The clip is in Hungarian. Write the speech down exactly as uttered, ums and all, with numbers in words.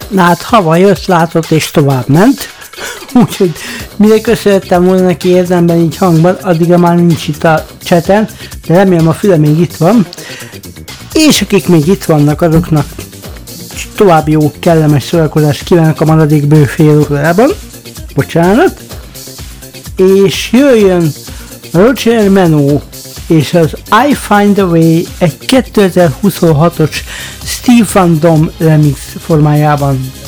Na hát hava jött, látott és tovább ment. Úgyhogy mire köszönhettem volna neki érdemben így hangban, addigra már nincs itt a cseten, de remélem a füle még itt van. És akik még itt vannak, azoknak további jó, kellemes szórakozást kívánok a maradék bő fél órában. Bocsánat. És jöjjön Roger Menno és az I Find a Way egy kétezer-huszonhatos Steve Van Dam remix formájában.